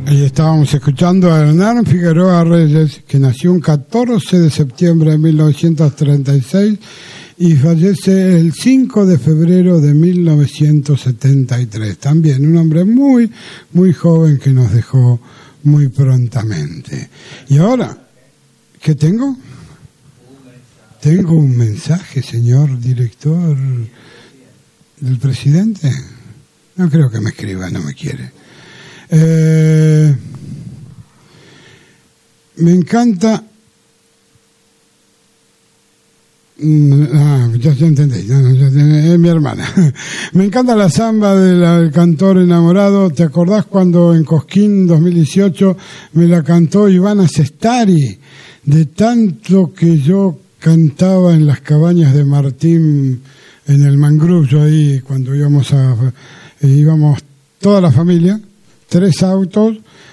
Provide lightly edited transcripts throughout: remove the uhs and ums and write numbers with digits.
Ahí estábamos escuchando a Hernán Figueroa Reyes, que nació un 14 de septiembre de 1936 y fallece el 5 de febrero de 1973. También un hombre muy, muy joven que nos dejó muy prontamente. Y ahora, ¿qué tengo? Tengo un mensaje, señor director del presidente. No creo que me escriba, no me quiere. Me encanta. Ya entendí, es mi hermana. Me encanta la samba del cantor enamorado. ¿Te acordás cuando en Cosquín 2018 me la cantó Ivana Sestari? De tanto que yo cantaba en las cabañas de Martín, en el mangrullo ahí, cuando íbamos toda la familia, 3 autos,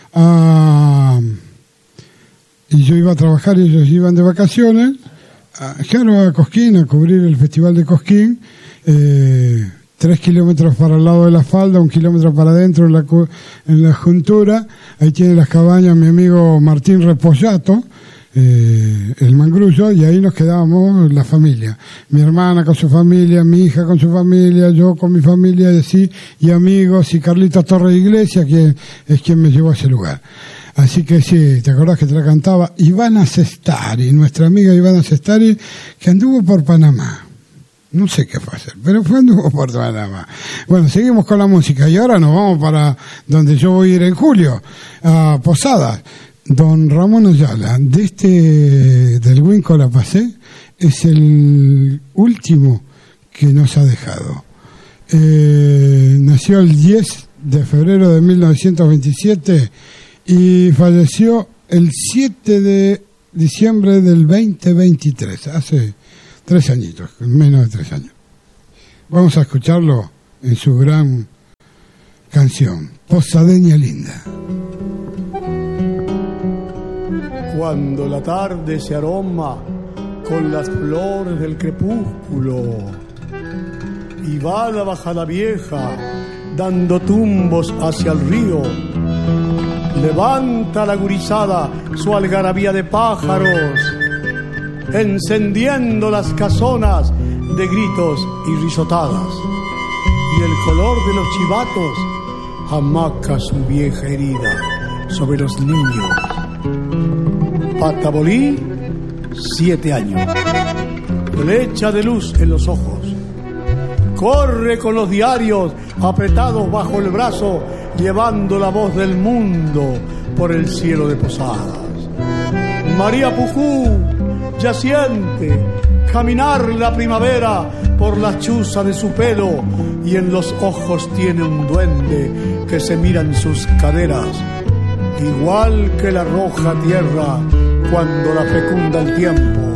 y yo iba a trabajar y ellos iban de vacaciones, a Cosquín, a cubrir el Festival de Cosquín, 3 kilómetros para el lado de la falda, 1 kilómetro para adentro en la juntura. Ahí tiene las cabañas mi amigo Martín Repollato, el mangrullo, y ahí nos quedábamos la familia, mi hermana con su familia, mi hija con su familia, yo con mi familia y así, y amigos, y Carlitos Torres Iglesias, que es quien me llevó a ese lugar. Así que sí, ¿te acordás que te la cantaba Ivana Sestari, nuestra amiga Ivana Sestari, que anduvo por Panamá? No sé qué fue a hacer, pero anduvo por Panamá. Bueno, seguimos con la música y ahora nos vamos para donde yo voy a ir en julio, a Posadas. Don Ramón Ayala, del Winco La Pasé, es el último que nos ha dejado. Nació el 10 de febrero de 1927 y falleció el 7 de diciembre del 2023, hace 3 añitos, menos de 3 años. Vamos a escucharlo en su gran canción, Posadeña Linda. Cuando la tarde se aroma con las flores del crepúsculo y va la bajada vieja dando tumbos hacia el río, levanta la gurizada su algarabía de pájaros, encendiendo las casonas de gritos y risotadas, y el color de los chivatos amaca su vieja herida sobre los niños. Patabolí, 7 años, flecha de luz en los ojos, corre con los diarios apretados bajo el brazo, llevando la voz del mundo por el cielo de Posadas. María Pujú ya siente caminar la primavera por la chuza de su pelo, y en los ojos tiene un duende que se mira en sus caderas, igual que la roja tierra cuando la fecunda el tiempo.